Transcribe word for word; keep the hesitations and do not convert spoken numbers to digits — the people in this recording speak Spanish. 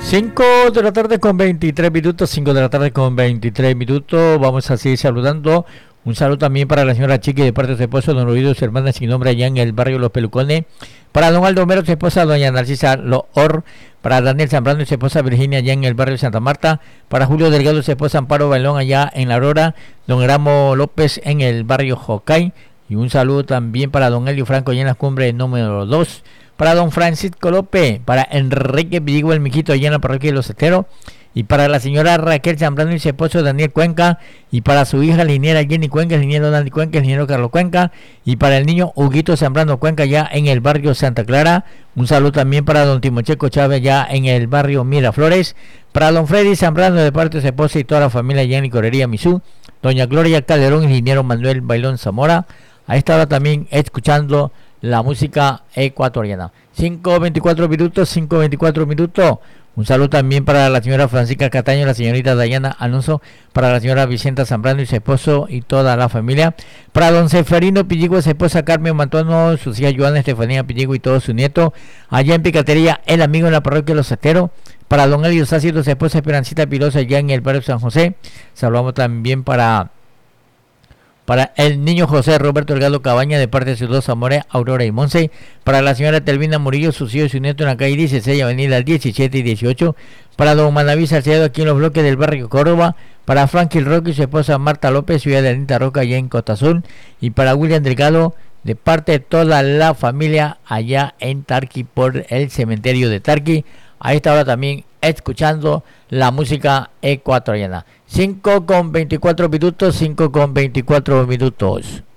cinco de la tarde con veintitrés minutos, cinco de la tarde con veintitrés minutos. Vamos a seguir saludando. Un saludo también para la señora Chiqui de parte de su esposo, don Oído, su hermana sin nombre allá en el barrio Los Pelucones. Para don Aldo Mero, su esposa, doña Narcisa Loor. Para Daniel Zambrano y su esposa Virginia allá en el barrio Santa Marta. Para Julio Delgado, su esposa Amparo Bailón allá en La Aurora. Don Gramo López en el barrio Jocay. Y un saludo también para don Elio Franco allá en la cumbre número dos. Para don Francisco López, para Enrique Villigo el Miquito allá en la parroquia de Los Esteros, y para la señora Raquel Zambrano y su esposo Daniel Cuenca, y para su hija liniera Jenny Cuenca, el ingeniero Dani Cuenca, el ingeniero Carlos Cuenca, y para el niño Huguito Zambrano Cuenca allá en el barrio Santa Clara. Un saludo también para don Timocheco Chávez allá en el barrio Miraflores, para don Freddy Zambrano de parte de su esposa y toda la familia allá en Licorería Misú, doña Gloria Calderón, el ingeniero Manuel Bailón Zamora. A esta hora también escuchando la música ecuatoriana. cinco veinticuatro minutos, cinco veinticuatro minutos. Un saludo también para la señora Francisca Cataño, la señorita Dayana Alonso, para la señora Vicenta Zambrano y su esposo y toda la familia. Para don Seferino Pilligo, su esposa Carmen Mantuano, su hija Joana Estefanía Pilligo y todo su nieto. Allá en Picatería, el amigo en la parroquia de Los Esteros. Para don Elio Sácido, su esposa Esperancita Pirosa, allá en el barrio San José. Saludamos también para... Para el niño José Roberto Delgado Cabaña de parte de sus dos amores, Aurora y Monse. Para la señora Telvina Murillo, sus hijos y su nieto en la calle dieciséis, avenida diecisiete y dieciocho. Para don Manaví Salcedo aquí en los bloques del barrio Córdoba. Para Frankie Roque y su esposa Marta López, ciudad de Anita Roca allá en Costa Azul. Y para William Delgado de parte de toda la familia allá en Tarqui por el cementerio de Tarqui. A esta hora también escuchando la música ecuatoriana. cinco con veinticuatro minutos, cinco con veinticuatro minutos.